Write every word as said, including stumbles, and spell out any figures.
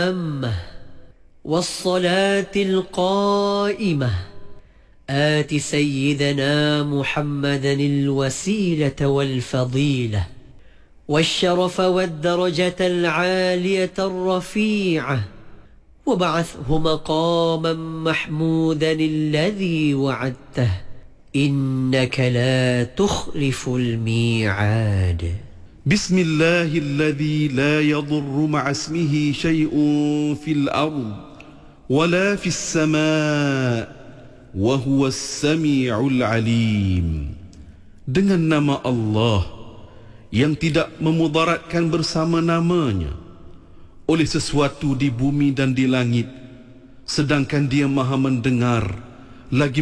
التامة والصلاة القائمة آت سيدنا محمدا الوسيلة والفضيلة والشرف والدرجة العالية الرفيعة وابعثه مقاما محمودا الذي وعدته إنك لا تخلف الميعاد. بسم الله الذي لا يضر مع اسمه شيء في الأرض ولا في السماء وهو السميع العليم. Dengan nama Allah yang tidak memudaratkan bersama namanya oleh sesuatu di bumi dan di langit, sedangkan Dia Maha mendengar lagi